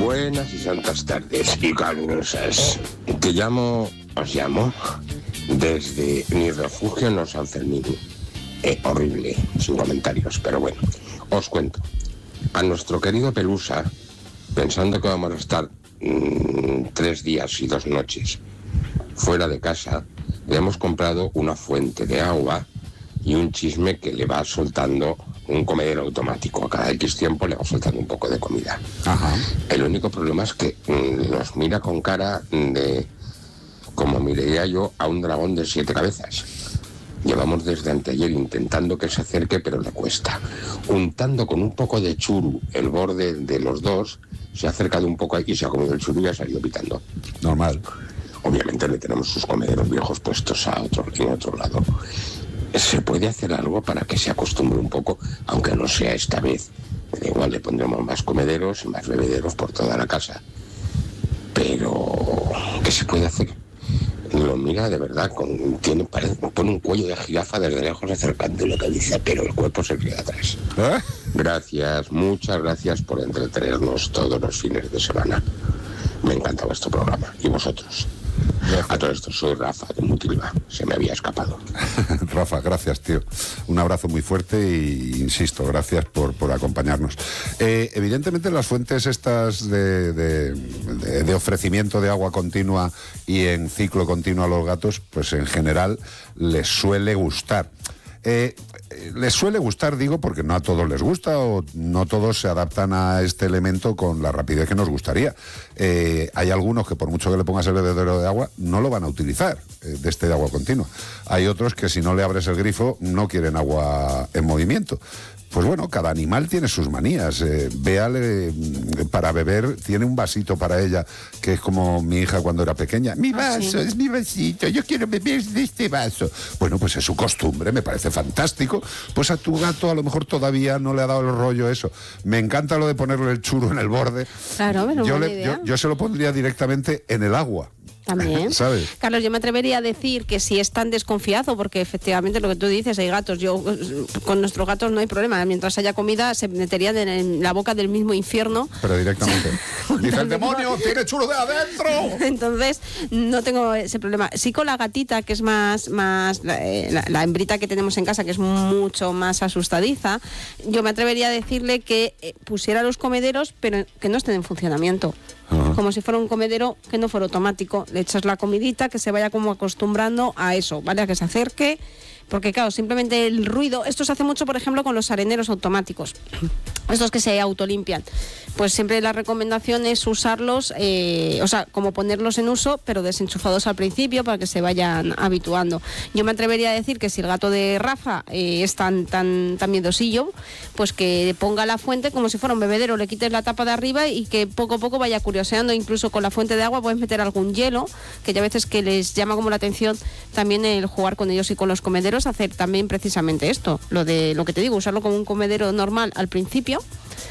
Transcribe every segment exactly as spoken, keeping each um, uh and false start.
Buenas y santas tardes y calurosas. Te llamo, os llamo, desde mi refugio en los Sanfermín. Eh, horrible, sin comentarios, pero bueno, os cuento. A nuestro querido Pelusa, pensando que vamos a estar mmm, tres días y dos noches fuera de casa, le hemos comprado una fuente de agua y un chisme que le va soltando un comedero automático. A cada X tiempo le va soltando un poco de comida. Ajá. El único problema es que mmm, nos mira con cara de, como miraría yo, a un dragón de siete cabezas. Llevamos desde anteayer intentando que se acerque, pero le cuesta. Untando con un poco de churu el borde de los dos, se ha acercado un poco aquí, se ha comido el churu y ha salido pitando. Normal. Obviamente le tenemos sus comederos viejos puestos a otro, en otro lado. ¿Se puede hacer algo para que se acostumbre un poco, aunque no sea esta vez? Me da igual, le pondremos más comederos y más bebederos por toda la casa. Pero, ¿qué se puede hacer? Lo mira de verdad, con, tiene, parece, pone un cuello de jirafa desde lejos acercando la cabeza, pero el cuerpo se queda atrás. ¿Eh? Gracias, muchas gracias por entretenernos todos los fines de semana. Me encanta vuestro programa. ¿Y vosotros? Gracias. A todo esto, soy Rafa de Mutilva, se me había escapado. Rafa, gracias, tío. Un abrazo muy fuerte y, insisto, gracias por, por acompañarnos. Eh, evidentemente las fuentes estas de, de, de, de ofrecimiento de agua continua y en ciclo continuo a los gatos, pues en general les suele gustar. Eh, les suele gustar, digo, porque no a todos les gusta o no todos se adaptan a este elemento con la rapidez que nos gustaría. Eh, hay algunos que por mucho que le pongas el bebedero de agua no lo van a utilizar, eh, de este de agua continua. Hay otros que si no le abres el grifo no quieren agua en movimiento. Pues bueno, cada animal tiene sus manías. Eh, Bea le, para beber tiene un vasito para ella, que es como mi hija cuando era pequeña. Mi vaso, ¿Ah, sí? Es mi vasito, yo quiero beber de este vaso. Bueno, pues es su costumbre, me parece fantástico. Pues a tu gato a lo mejor todavía no le ha dado el rollo eso. Me encanta lo de ponerle el churro en el borde. Claro, pero yo, buena le, idea. yo, yo se lo pondría directamente en el agua. También. ¿Sabes? Carlos, yo me atrevería a decir que si es tan desconfiado, porque efectivamente lo que tú dices, hay gatos, yo con nuestros gatos no hay problema, mientras haya comida se meterían en la boca del mismo infierno. Pero directamente. Dice el demonio, tiene churro de adentro. Entonces, no tengo ese problema. Sí con la gatita, que es más, más la, la, la hembrita que tenemos en casa, que es mucho más asustadiza, yo me atrevería a decirle que eh, pusiera los comederos, pero que no estén en funcionamiento. Uh-huh. Como si fuera un comedero que no fuera automático. Le echas la comidita, que se vaya como acostumbrando a eso, ¿vale? A que se acerque. Porque claro, simplemente el ruido, esto se hace mucho por ejemplo con los areneros automáticos, estos que se autolimpian, pues siempre la recomendación es usarlos, eh, o sea, como ponerlos en uso pero desenchufados al principio para que se vayan habituando. Yo me atrevería a decir que si el gato de Rafa eh, es tan, tan, tan miedosillo, pues que ponga la fuente como si fuera un bebedero, le quites la tapa de arriba y que poco a poco vaya curioseando. Incluso con la fuente de agua puedes meter algún hielo, que ya a veces que les llama como la atención también el jugar con ellos y con los comederos, hacer también precisamente esto, lo de lo que te digo, usarlo como un comedero normal al principio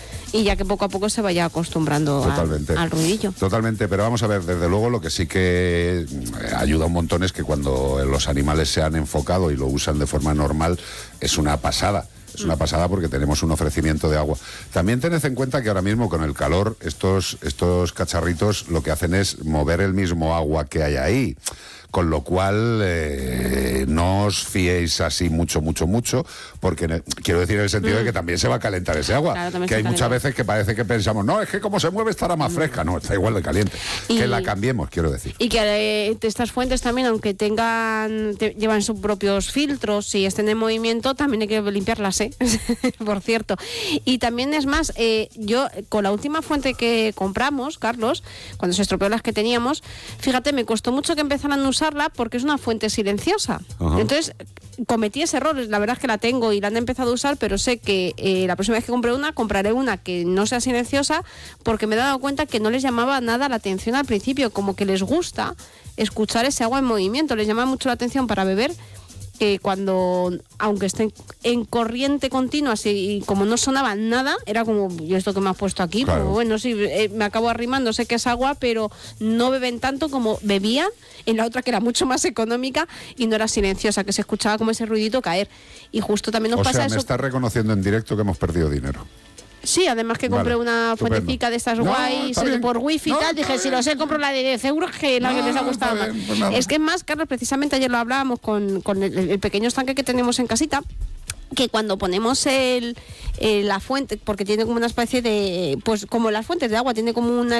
y ya que poco a poco se vaya acostumbrando al, al ruidillo. Totalmente, pero vamos a ver, desde luego lo que sí que ayuda un montón es que cuando los animales se han enfocado y lo usan de forma normal, es una pasada. Es una pasada porque tenemos un ofrecimiento de agua. También tened en cuenta que ahora mismo con el calor, estos, estos cacharritos lo que hacen es mover el mismo agua que hay ahí. Con lo cual, eh, no os fiéis así mucho, mucho, mucho, porque quiero decir en el sentido mm. de que también se va a calentar ese agua. Claro, que hay muchas veces que parece que pensamos, no, es que como se mueve estará más mm. fresca. No, está igual de caliente. Y, que la cambiemos, quiero decir. Y que eh, estas fuentes también, aunque tengan, te, llevan sus propios filtros, si estén en movimiento, también hay que limpiarlas, ¿eh? Por cierto. Y también es más, eh, yo con la última fuente que compramos, Carlos, cuando se estropeó las que teníamos, fíjate, me costó mucho que empezaran a usarla porque es una fuente silenciosa. Uh-huh. Entonces cometí ese error, la verdad es que la tengo y la han empezado a usar, pero sé que eh, la próxima vez que compre una, compraré una que no sea silenciosa, porque me he dado cuenta que no les llamaba nada la atención al principio, como que les gusta escuchar ese agua en movimiento, les llama mucho la atención para beber, que cuando, aunque estén en corriente continua, así, y como no sonaba nada, era como, ¿y esto que me has puesto aquí? Claro. Como, bueno, sí, eh, me acabo arrimando, sé que es agua, pero no beben tanto como bebían en la otra, que era mucho más económica y no era silenciosa, que se escuchaba como ese ruidito caer. Y justo también nos o pasa sea, eso. me está reconociendo en directo que hemos perdido dinero. Sí, además que compré Vale, una estupendo. fuentecica de estas No, guays está bien. por wifi y No, tal. está Dije, si bien. los he compro la de diez euros, que la No, que les ha está gustado más. bien, pues nada. Es que es más, Carlos, precisamente ayer lo hablábamos con, con el, el pequeño estanque que tenemos en casita, que cuando ponemos el, el- la fuente, porque tiene como una especie de, pues como las fuentes de agua, tiene como una